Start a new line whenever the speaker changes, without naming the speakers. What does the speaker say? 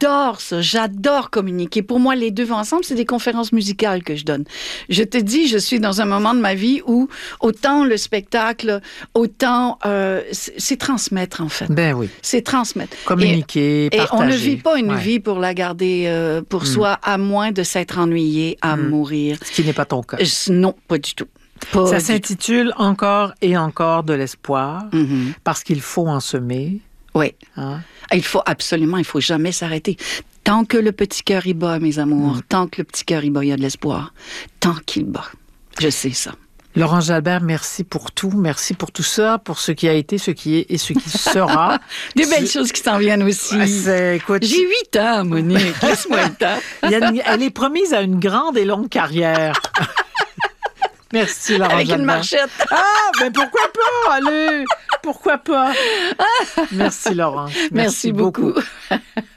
j'adore ça. J'adore communiquer. Pour moi, les deux vont ensemble. C'est des conférences musicales que je donne. Je te dis, je suis dans un moment de ma vie où autant le spectacle, autant c'est transmettre, en fait.
Ben oui.
C'est transmettre.
Communiquer, partager.
Et on ne vit pas une vie pour la garder pour soi, à moins de s'être ennuyé, à mourir.
Ce qui n'est pas ton cas.
Non, pas du tout.
Ça s'intitule « Encore et encore de l'espoir parce qu'il faut en semer.
Oui.
Hein?
Il faut jamais s'arrêter. Tant que le petit cœur y bat, mes amours, tant que le petit cœur y bat, il y a de l'espoir. Tant qu'il bat. Je sais ça.
Laurence Jalbert, merci pour tout. Merci pour tout ça, pour ce qui a été, ce qui est et ce qui sera.
Des belles choses qui s'en viennent aussi.
Écoute,
j'ai 8 ans, Monique. Laisse-moi le temps.
Elle est promise à une grande et longue carrière. Merci, Laurence
Avec
Jalbert.
une marchette.
Mais pourquoi pas? Allez, pourquoi pas? Merci, Laurence.
Merci beaucoup.